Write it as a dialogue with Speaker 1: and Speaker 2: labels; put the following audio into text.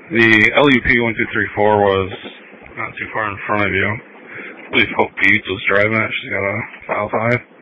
Speaker 1: The LUP 1234 was not too far in front of you. I believe Hope Beats was driving it. She's got a 5.5.